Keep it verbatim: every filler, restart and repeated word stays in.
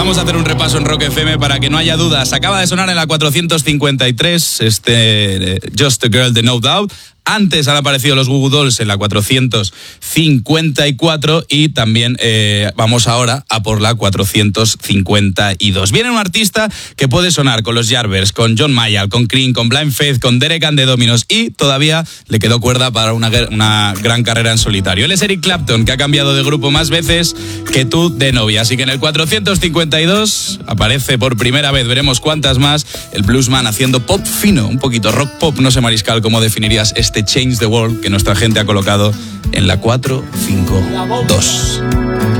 Vamos a hacer un repaso en Rock F M para que no haya dudas. Acaba de sonar en la cuatrocientos cincuenta y tres este Just a Girl de No Doubt. Antes han aparecido los Goo Goo Dolls en la cuatrocientos cincuenta y cuatro y también eh, vamos ahora a por la cuatrocientos cincuenta y dos. Viene un artista que puede sonar con los Yardbirds, con John Mayall, con Cream, con Blind Faith, con Derek and the Dominos y todavía le quedó cuerda para una, una gran carrera en solitario. Él es Eric Clapton, que ha cambiado de grupo más veces que tú de novia. Así que en el cuatrocientos cincuenta y dos aparece por primera vez, veremos cuántas más, el bluesman haciendo pop fino, un poquito rock pop. No sé, Mariscal, cómo definirías este Change the World que nuestra gente ha colocado en la cuatro cinco dos.